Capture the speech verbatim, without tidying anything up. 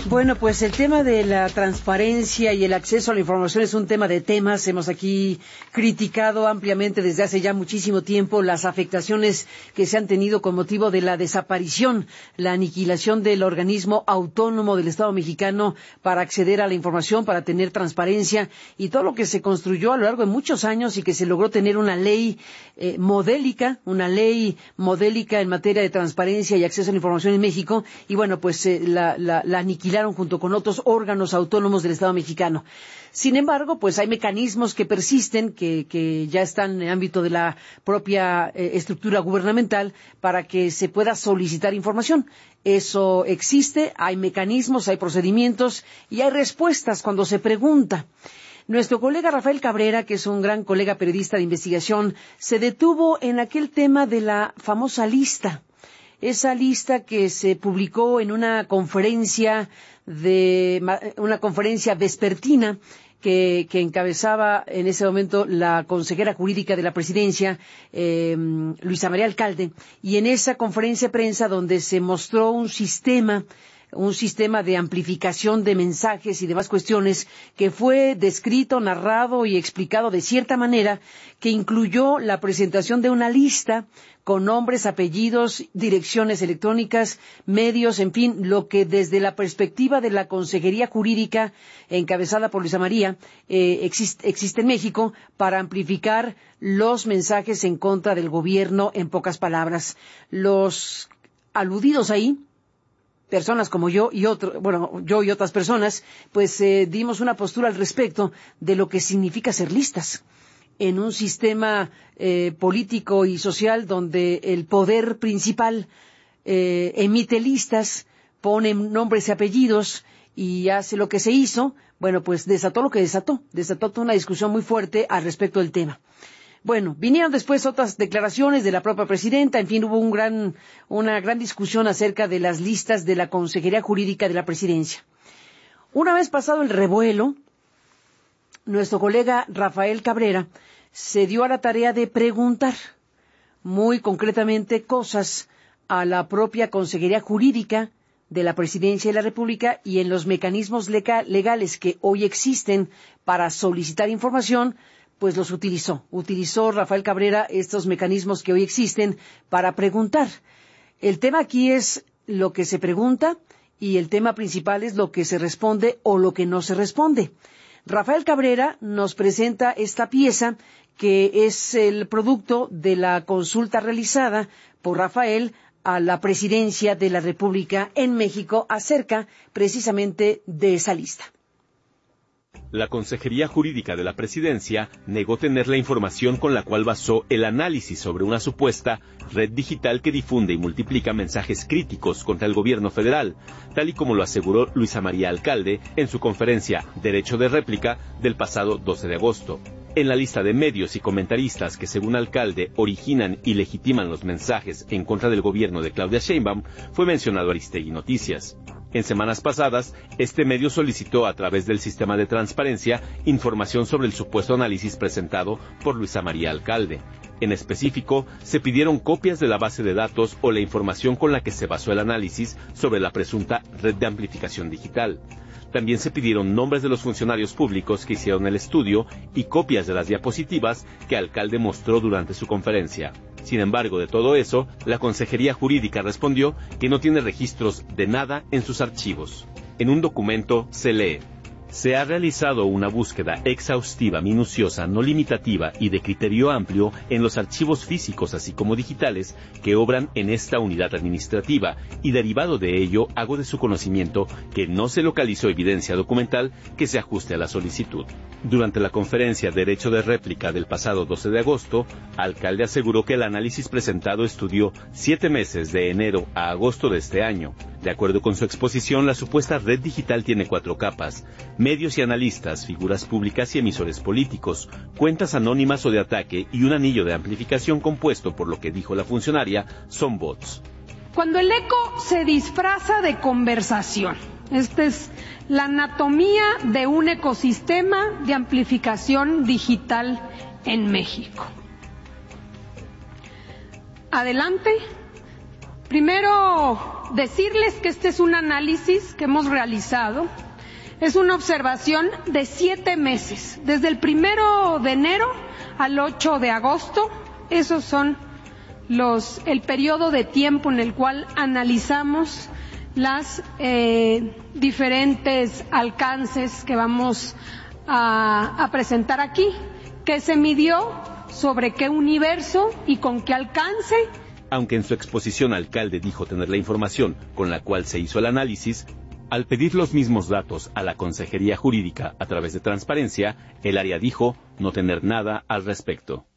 Bueno, pues el tema de la transparencia y el acceso a la información es un tema de temas. Hemos aquí criticado ampliamente desde hace ya muchísimo tiempo las afectaciones que se han tenido con motivo de la desaparición, la aniquilación del organismo autónomo del Estado mexicano para acceder a la información, para tener transparencia y todo lo que se construyó a lo largo de muchos años y que se logró tener una ley eh, modélica, una ley modélica en materia de transparencia y acceso a la información en México. Y bueno, pues eh, la, la, la aniquilaron junto con otros órganos autónomos del Estado mexicano. Sin embargo, pues hay mecanismos que persisten, que, que ya están en el ámbito de la propia eh, estructura gubernamental para que se pueda solicitar información. Eso existe, hay mecanismos, hay procedimientos y hay respuestas cuando se pregunta. Nuestro colega Rafael Cabrera, que es un gran colega periodista de investigación, se detuvo en aquel tema de la famosa lista. Esa lista que se publicó en una conferencia de una conferencia vespertina que, que encabezaba en ese momento la consejera jurídica de la presidencia, eh, Luisa María Alcalde, y en esa conferencia de prensa donde se mostró un sistema un sistema de amplificación de mensajes y demás cuestiones que fue descrito, narrado y explicado de cierta manera, que incluyó la presentación de una lista con nombres, apellidos, direcciones electrónicas, medios, en fin, lo que desde la perspectiva de la Consejería Jurídica, encabezada por Luisa María, eh, existe, existe en México para amplificar los mensajes en contra del gobierno, en pocas palabras. Los aludidos ahí, personas como yo y otro, bueno, yo y otras personas, pues eh, dimos una postura al respecto de lo que significa ser listas en un sistema eh, político y social donde el poder principal eh, emite listas, pone nombres y apellidos y hace lo que se hizo. Bueno, pues desató lo que desató, desató toda una discusión muy fuerte al respecto del tema. Bueno, vinieron después otras declaraciones de la propia presidenta, en fin, hubo un gran, una gran discusión acerca de las listas de la Consejería Jurídica de la Presidencia. Una vez pasado el revuelo, nuestro colega Rafael Cabrera se dio a la tarea de preguntar muy concretamente cosas a la propia Consejería Jurídica de la Presidencia de la República y en los mecanismos legales que hoy existen para solicitar información, pues los utilizó. Utilizó Rafael Cabrera estos mecanismos que hoy existen para preguntar. El tema aquí es lo que se pregunta y el tema principal es lo que se responde o lo que no se responde. Rafael Cabrera nos presenta esta pieza que es el producto de la consulta realizada por Rafael a la Presidencia de la República en México acerca precisamente de esa lista. La Consejería Jurídica de la Presidencia negó tener la información con la cual basó el análisis sobre una supuesta red digital que difunde y multiplica mensajes críticos contra el gobierno federal, tal y como lo aseguró Luisa María Alcalde en su conferencia Derecho de Réplica del pasado doce de agosto. En la lista de medios y comentaristas que, según Alcalde, originan y legitiman los mensajes en contra del gobierno de Claudia Sheinbaum, fue mencionado Aristegui Noticias. En semanas pasadas, este medio solicitó a través del sistema de transparencia información sobre el supuesto análisis presentado por Luisa María Alcalde. En específico, se pidieron copias de la base de datos o la información con la que se basó el análisis sobre la presunta red de amplificación digital. También se pidieron nombres de los funcionarios públicos que hicieron el estudio y copias de las diapositivas que Alcalde mostró durante su conferencia. Sin embargo, de todo eso, la Consejería Jurídica respondió que no tiene registros de nada en sus archivos. En un documento se lee: se ha realizado una búsqueda exhaustiva, minuciosa, no limitativa y de criterio amplio en los archivos físicos así como digitales que obran en esta unidad administrativa y derivado de ello hago de su conocimiento que no se localizó evidencia documental que se ajuste a la solicitud. Durante la conferencia Derecho de Réplica del pasado doce de agosto, Alcalde aseguró que el análisis presentado estudió siete meses de enero a agosto de este año. De acuerdo con su exposición, la supuesta red digital tiene cuatro capas: medios y analistas, figuras públicas y emisores políticos, cuentas anónimas o de ataque y un anillo de amplificación compuesto, por lo que dijo la funcionaria, son bots. Cuando el eco se disfraza de conversación, esta es la anatomía de un ecosistema de amplificación digital en México. Adelante. Primero decirles que este es un análisis que hemos realizado. Es una observación de siete meses, desde el primero de enero al ocho de agosto. Esos son los, el periodo de tiempo en el cual analizamos las eh, diferentes alcances que vamos a, a presentar aquí, que se midió sobre qué universo y con qué alcance. Aunque en su exposición alcalde dijo tener la información con la cual se hizo el análisis, al pedir los mismos datos a la Consejería Jurídica a través de transparencia, el área dijo no tener nada al respecto.